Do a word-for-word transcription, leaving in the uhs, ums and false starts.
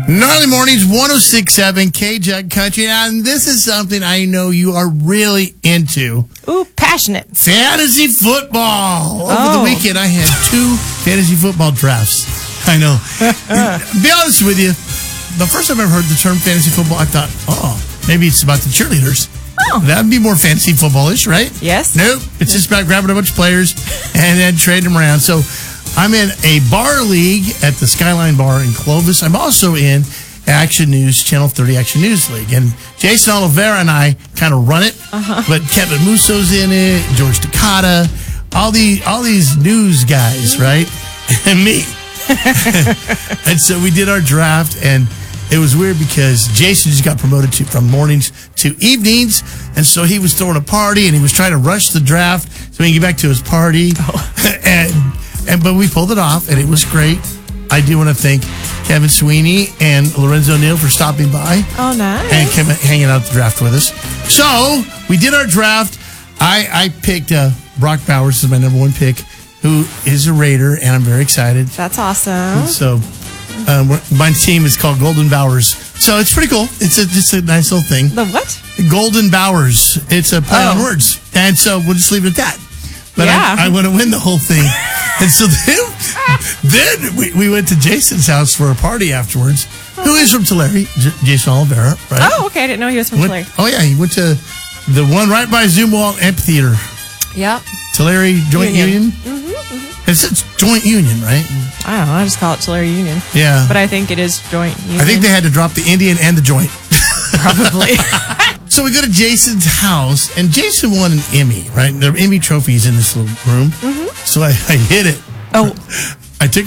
Gnarly Mornings, one oh six point seven K-Jug Country. And this is something I know you are really into. Ooh, passionate. Fantasy football. Over Oh. the weekend, I had two fantasy football drafts. I know. Be honest with you, the first time I ever heard the term fantasy football, I thought, oh, maybe it's about the cheerleaders. Oh. That'd be more fantasy footballish, right? Yes. Nope. It's just about grabbing a bunch of players and then trading them around. So I'm in a bar league at the Skyline Bar in Clovis. I'm also in Action News, Channel thirty Action News League. And Jason Oliveira and I kind of run it. Uh-huh. But Kevin Musso's in it, George Takata, all, the, all these news guys, right? And me. And so we did our draft, and it was weird because Jason just got promoted to, from mornings to evenings, and so he was throwing a party, and he was trying to rush the draft so he could get back to his party. Oh. and and but we pulled it off, and it was great. I do want to thank Kevin Sweeney and Lorenzo Neal for stopping by. Oh, nice. And Kevin hanging out at the draft with us. So we did our draft. I, I picked uh, Brock Bowers as my number one pick, who is a Raider, and I'm very excited. That's awesome. And so um, we're- my team is called Golden Bowers. So it's pretty cool. It's a, just a nice little thing. The what? Golden Bowers. It's a play Oh. on words. And so we'll just leave it at that. But Yeah. I, I want to win the whole thing. And so then, then we, we went to Jason's house for a party afterwards. Who is from Tulare? J- Jason Oliveira, right? Oh, okay. I didn't know he was from Went- Tulare. oh, yeah. He went to the one right by Zumwalt Amphitheater. Yep. Tulare Joint Union. Union. Mm-hmm, mm-hmm. It's, it's Joint Union, right? I don't know. I just call it Tulare Union. Yeah. But I think it is Joint Union. I think they had to drop the Indian and the joint. Probably. So we go to Jason's house, and Jason won an Emmy, right? There are Emmy trophies in this little room. Mm-hmm. So I, I hit it. Oh. I took